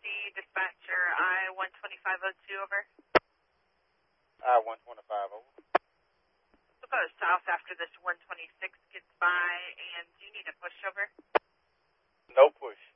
dispatcher, I-12502, over. I-125, over. We'll go south after this 126 gets by, and do you need a push, over? No push.